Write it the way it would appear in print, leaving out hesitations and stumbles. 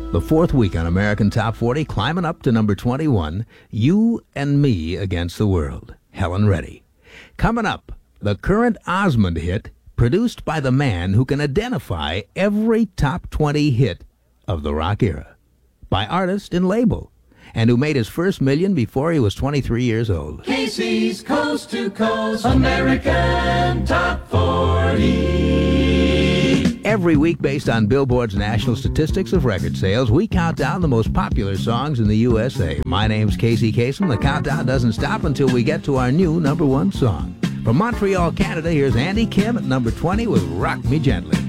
The fourth week on American Top 40, climbing up to number 21, You and Me Against the World, Helen Reddy. Coming up, the current Osmond hit, produced by the man who can identify every top 20 hit of the rock era, by artist and label, and who made his first million before he was 23 years old. Casey's Coast to Coast American Top 40. Every week, based on Billboard's national statistics of record sales, we count down the most popular songs in the USA. My name's Casey Kasem. The countdown doesn't stop until we get to our new number one song. From Montreal, Canada, here's Andy Kim at number 20 with Rock Me Gently.